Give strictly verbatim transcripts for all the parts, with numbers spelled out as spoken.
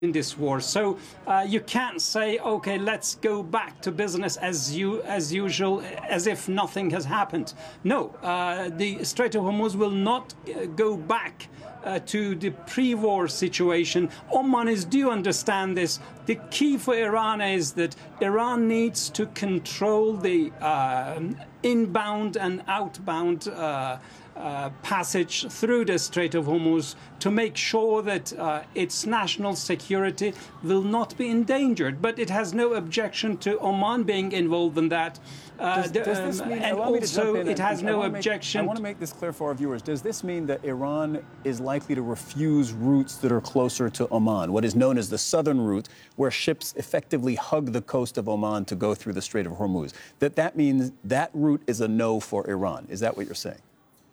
in this war. So uh, you can't say, okay, let's go back to business as you as usual, as if nothing has happened. No, uh, the Strait of Hormuz will not uh, go back uh, to the pre-war situation. Omanis do understand this. The key for Iran is that Iran needs to control the uh, inbound and outbound uh, Uh, passage through the Strait of Hormuz to make sure that uh, its national security will not be endangered. But it has no objection to Oman being involved in that. Uh, does, does this mean, and also, it has no objection. I want to make this clear for our viewers. Does this mean that Iran is likely to refuse routes that are closer to Oman, what is known as the southern route, where ships effectively hug the coast of Oman to go through the Strait of Hormuz? That that means that route is a no for Iran. Is that what you're saying?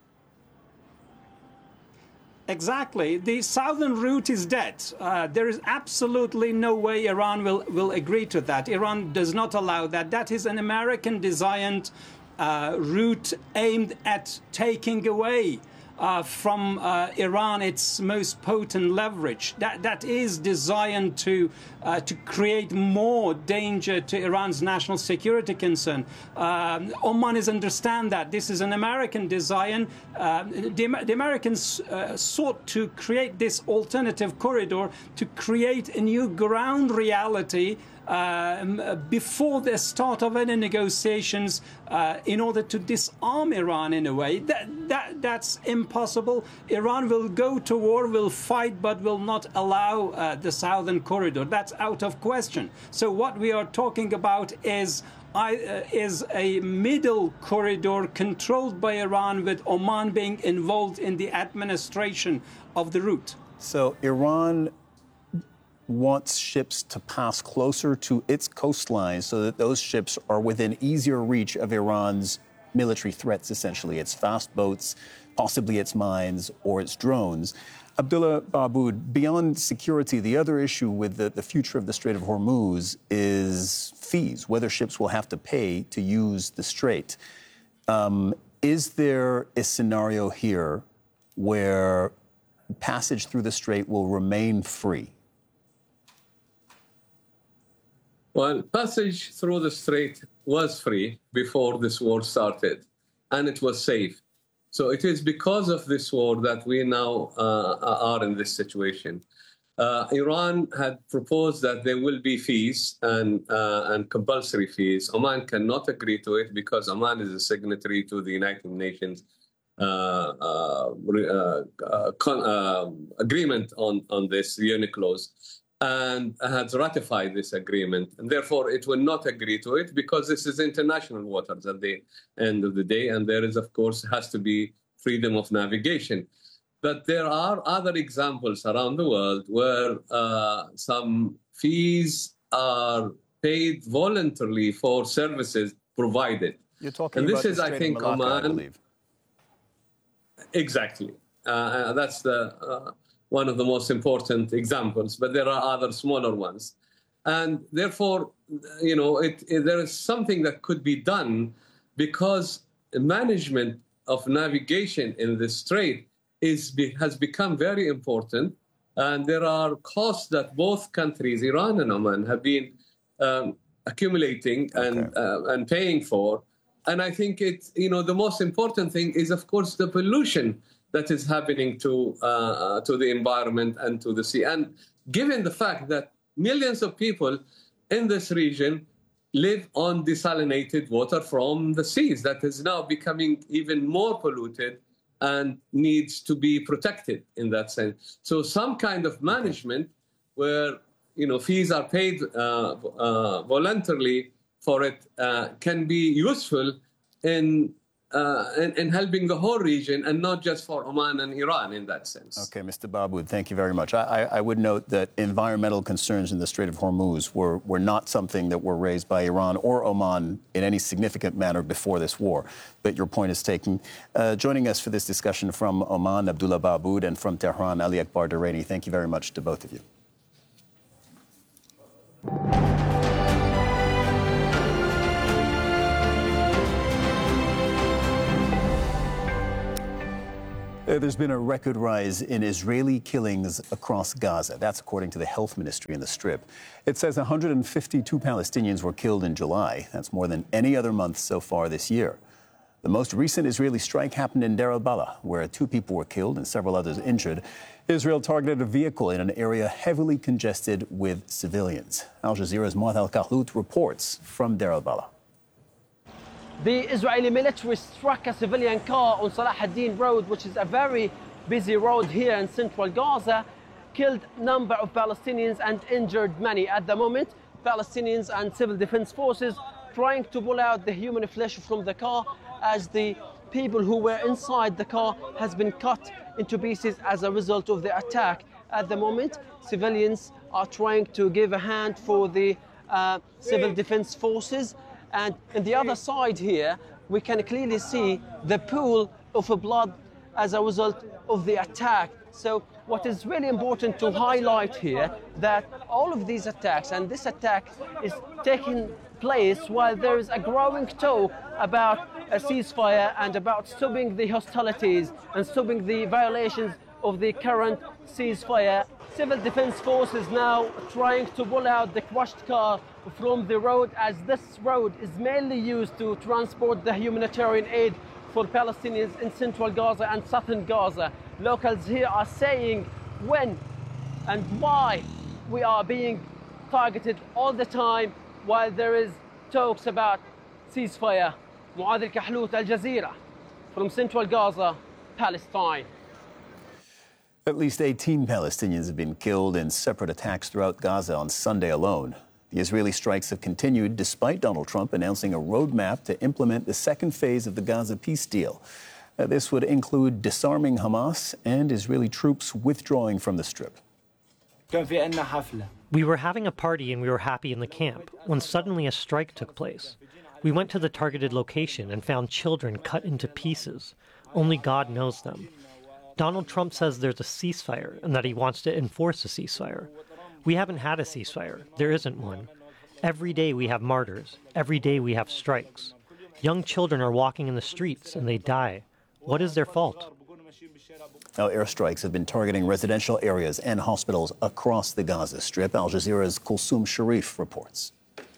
Exactly. The southern route is dead. Uh, there is absolutely no way Iran will, will agree to that. Iran does not allow that. That is an American-designed uh, route aimed at taking away uh, from uh, Iran its most potent leverage. That, that is designed to, uh, to create more danger to Iran's national security concern. Um, Omanis understand that. This is an American design. Uh, the, the Americans uh, sought to create this alternative corridor to create a new ground reality Um, before the start of any negotiations uh, in order to disarm Iran in a way. That, that, that's impossible. Iran will go to war, will fight, but will not allow uh, the southern corridor. That's out of question. So what we are talking about is I, uh, is a middle corridor controlled by Iran, with Oman being involved in the administration of the route. So Iran wants ships to pass closer to its coastline so that those ships are within easier reach of Iran's military threats, essentially, its fast boats, possibly its mines or its drones. Abdullah Babood, beyond security, the other issue with the, the future of the Strait of Hormuz is fees, whether ships will have to pay to use the strait. Um, is there a scenario here where passage through the strait will remain free? Well, passage through the strait was free before this war started, and it was safe. So it is because of this war that we now uh, are in this situation. Uh, Iran had proposed that there will be fees and, uh, and compulsory fees. Oman cannot agree to it because Oman is a signatory to the United Nations uh, uh, uh, con uh, agreement on, on this, the UNCLOS, and has ratified this agreement. And therefore, it will not agree to it because this is international waters at the end of the day. And there is, of course, has to be freedom of navigation. But there are other examples around the world where uh, some fees are paid voluntarily for services provided. You're talking and this about is, the I Strait think, of Malacca, Oman. I believe. Exactly. Uh, that's the uh, one of the most important examples, but there are other smaller ones. And therefore, you know, it, it, there is something that could be done because management of navigation in the strait is, has become very important. And there are costs that both countries, Iran and Oman, have been um, accumulating and, okay. uh, and paying for. And I think it's, you know, the most important thing is, of course, the pollution that is happening to, uh, to the environment and to the sea. And given the fact that millions of people in this region live on desalinated water from the seas that is now becoming even more polluted and needs to be protected in that sense. So some kind of management where, you know, fees are paid uh, uh, voluntarily for it uh, can be useful in, uh, in, in helping the whole region and not just for Oman and Iran in that sense. Okay, Mister Babood, thank you very much. I, I would note that environmental concerns in the Strait of Hormuz were, were not something that were raised by Iran or Oman in any significant manner before this war. But your point is taken. Uh, joining us for this discussion from Oman, Abdullah Babood, and from Tehran, Ali Akbar Durrani. Thank you very much to both of you. Uh, there's been a record rise in Israeli killings across Gaza. That's according to the health ministry in the Strip. It says one hundred fifty-two Palestinians were killed in July. That's more than any other month so far this year. The most recent Israeli strike happened in Deir al-Balah, where two people were killed and several others injured. Israel targeted a vehicle in an area heavily congested with civilians. Al Jazeera's Muath al-Kahlout reports from Deir al-Balah. The Israeli military struck a civilian car on Salah ad-Din Road, which is a very busy road here in central Gaza, killed a number of Palestinians and injured many. At the moment, Palestinians and civil defense forces trying to pull out the human flesh from the car, as the people who were inside the car has been cut into pieces as a result of the attack. At the moment, civilians are trying to give a hand for the uh, civil defense forces. And on the other side here, we can clearly see the pool of blood as a result of the attack. So what is really important to highlight here, that all of these attacks, and this attack is taking place while there is a growing talk about a ceasefire and about stopping the hostilities and stopping the violations of the current ceasefire. Civil defense forces now trying to pull out the crushed car from the road, as this road is mainly used to transport the humanitarian aid for Palestinians in central Gaza and southern Gaza. Locals here are saying when and why we are being targeted all the time while there is talks about ceasefire. Muath al-Kahlout, Al Jazeera, from central Gaza, Palestine. At least eighteen Palestinians have been killed in separate attacks throughout Gaza on Sunday alone. The Israeli strikes have continued despite Donald Trump announcing a roadmap to implement the second phase of the Gaza peace deal. Uh, this would include disarming Hamas and Israeli troops withdrawing from the Strip. We were having a party and we were happy in the camp when suddenly a strike took place. We went to the targeted location and found children cut into pieces. Only God knows them. Donald Trump says there's a ceasefire and that he wants to enforce a ceasefire. We haven't had a ceasefire. There isn't one. Every day we have martyrs. Every day we have strikes. Young children are walking in the streets and they die. What is their fault? Now, airstrikes have been targeting residential areas and hospitals across the Gaza Strip. Al Jazeera's Kulsum Sharif reports.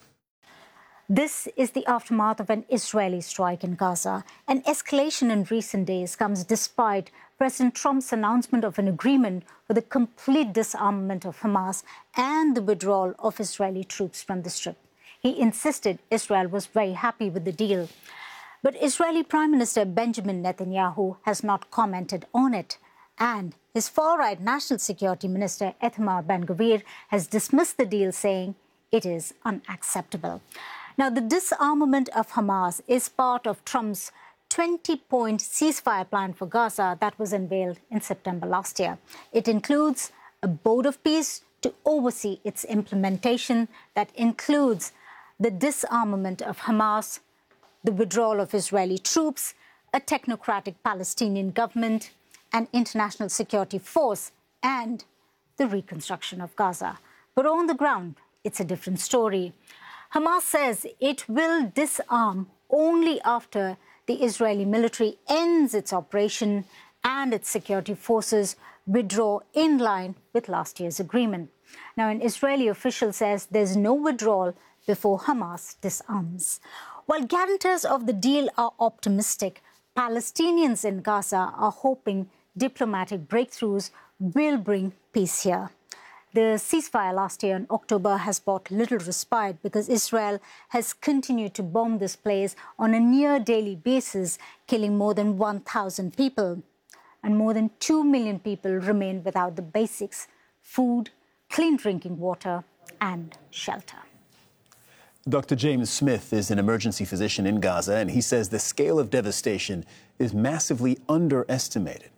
This is the aftermath of an Israeli strike in Gaza. An escalation in recent days comes despite President Trump's announcement of an agreement for the complete disarmament of Hamas and the withdrawal of Israeli troops from the Strip. He insisted Israel was very happy with the deal. But Israeli Prime Minister Benjamin Netanyahu has not commented on it. And his far-right National Security Minister Itamar Ben-Gvir has dismissed the deal, saying it is unacceptable. Now, the disarmament of Hamas is part of Trump's twenty-point ceasefire plan for Gaza that was unveiled in September last year. It includes a board of peace to oversee its implementation that includes the disarmament of Hamas, the withdrawal of Israeli troops, a technocratic Palestinian government, an international security force, and the reconstruction of Gaza. But on the ground, it's a different story. Hamas says it will disarm only after the Israeli military ends its operation and its security forces withdraw in line with last year's agreement. Now, an Israeli official says there's no withdrawal before Hamas disarms. While guarantors of the deal are optimistic, Palestinians in Gaza are hoping diplomatic breakthroughs will bring peace here. The ceasefire last year in October has brought little respite because Israel has continued to bomb this place on a near daily basis, killing more than one thousand people. And more than two million people remain without the basics: food, clean drinking water, and shelter. Doctor James Smith is an emergency physician in Gaza, and he says the scale of devastation is massively underestimated.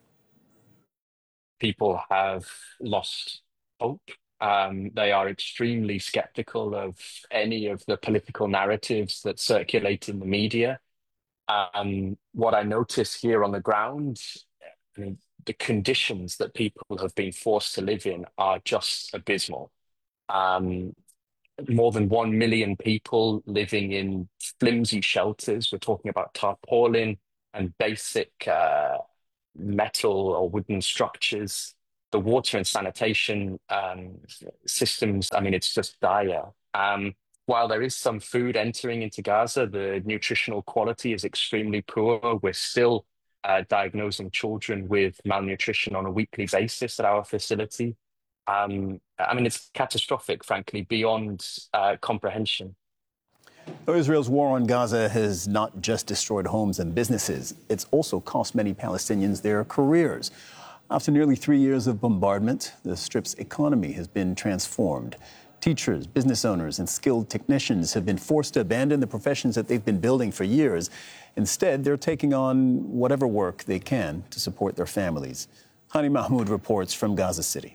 People have lost hope. Um, they are extremely skeptical of any of the political narratives that circulate in the media. Um, what I notice here on the ground, I mean, the conditions that people have been forced to live in are just abysmal. Um, more than one million people living in flimsy shelters. We're talking about tarpaulin and basic uh, metal or wooden structures. The water and sanitation um, systems, I mean, it's just dire. Um, while there is some food entering into Gaza, the nutritional quality is extremely poor. We're still uh, diagnosing children with malnutrition on a weekly basis at our facility. Um, I mean, it's catastrophic, frankly, beyond uh, comprehension. Israel's war on Gaza has not just destroyed homes and businesses. It's also cost many Palestinians their careers. After nearly three years of bombardment, the Strip's economy has been transformed. Teachers, business owners, and skilled technicians have been forced to abandon the professions that they've been building for years. Instead, they're taking on whatever work they can to support their families. Hani Mahmoud reports from Gaza City.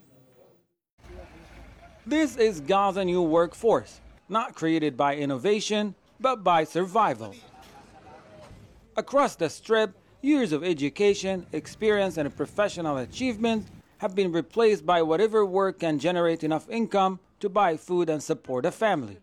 This is Gaza new workforce, not created by innovation, but by survival. Across the Strip, years of education, experience, and professional achievement have been replaced by whatever work can generate enough income to buy food and support a family.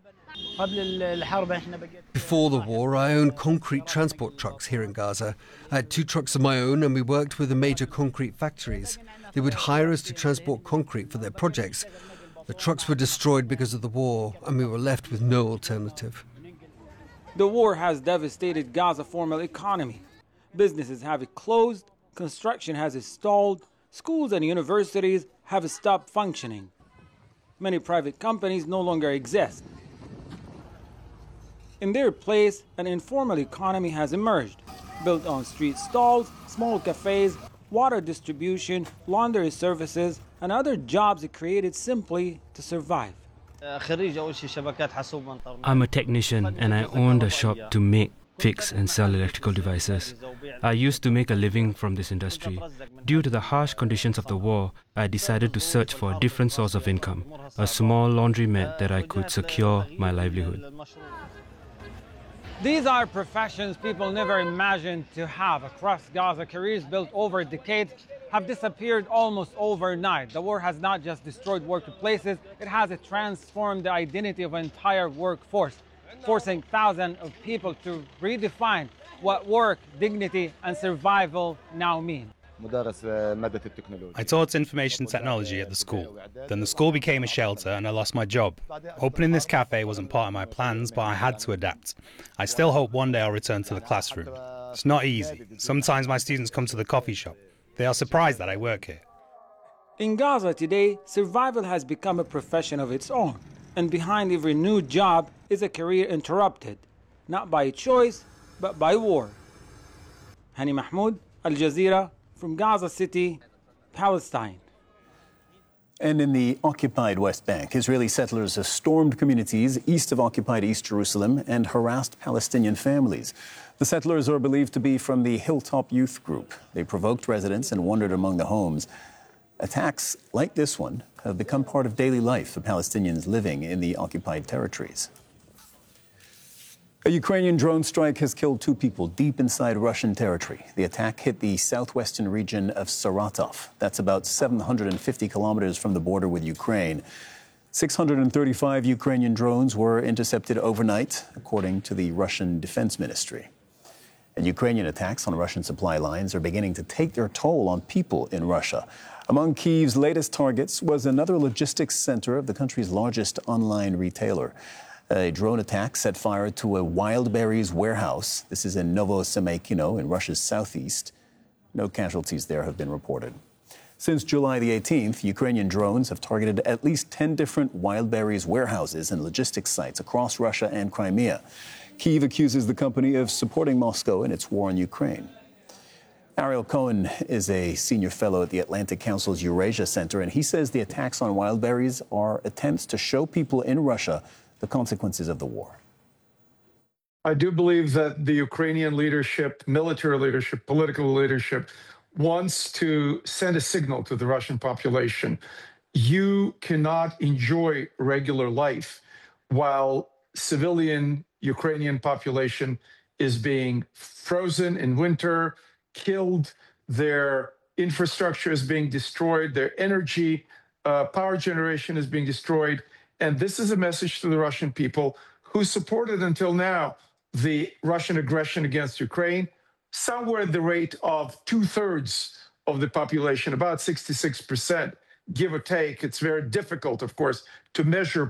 Before the war, I owned concrete transport trucks here in Gaza. I had two trucks of my own, and we worked with the major concrete factories. They would hire us to transport concrete for their projects. The trucks were destroyed because of the war, and we were left with no alternative. The war has devastated Gaza's formal economy. Businesses have closed, construction has stalled, schools and universities have stopped functioning. Many private companies no longer exist. In their place, an informal economy has emerged, built on street stalls, small cafes, water distribution, laundry services, and other jobs created simply to survive. I'm a technician and I owned a shop to make, fix and sell electrical devices. I used to make a living from this industry. Due to the harsh conditions of the war, I decided to search for a different source of income, a small laundromat that I could secure my livelihood. These are professions people never imagined to have across Gaza. Careers built over decades have disappeared almost overnight. The war has not just destroyed workplaces, it has transformed the identity of an entire workforce, forcing thousands of people to redefine what work, dignity, and survival now mean. I taught information technology at the school. Then the school became a shelter and I lost my job. Opening this cafe wasn't part of my plans, but I had to adapt. I still hope one day I'll return to the classroom. It's not easy. Sometimes my students come to the coffee shop. They are surprised that I work here. In Gaza today, survival has become a profession of its own. And behind every new job is a career interrupted, not by choice, but by war. Hani Mahmoud, Al Jazeera, from Gaza City, Palestine. And in the occupied West Bank, Israeli settlers have stormed communities east of occupied East Jerusalem and harassed Palestinian families. The settlers are believed to be from the Hilltop Youth Group. They provoked residents and wandered among the homes. Attacks like this one have become part of daily life for Palestinians living in the occupied territories. A Ukrainian drone strike has killed two people deep inside Russian territory. The attack hit the southwestern region of Saratov. That's about seven hundred fifty kilometers from the border with Ukraine. six hundred thirty-five Ukrainian drones were intercepted overnight, according to the Russian Defense Ministry. And Ukrainian attacks on Russian supply lines are beginning to take their toll on people in Russia. Among Kyiv's latest targets was another logistics center of the country's largest online retailer. A drone attack set fire to a wild berries warehouse. This is in Novosemykino in Russia's southeast. No casualties there have been reported. Since July the eighteenth, Ukrainian drones have targeted at least ten different wild berries warehouses and logistics sites across Russia and Crimea. Kyiv accuses the company of supporting Moscow in its war on Ukraine. Ariel Cohen is a senior fellow at the Atlantic Council's Eurasia Center, and he says the attacks on wild berries are attempts to show people in Russia the consequences of the war. I do believe that the Ukrainian leadership, military leadership, political leadership, wants to send a signal to the Russian population. You cannot enjoy regular life while civilian Ukrainian population is being frozen in winter, killed, their infrastructure is being destroyed, their energy, uh, power generation is being destroyed. And this is a message to the Russian people who supported until now the Russian aggression against Ukraine, somewhere at the rate of two-thirds of the population, about sixty-six percent, give or take. It's very difficult, of course, to measure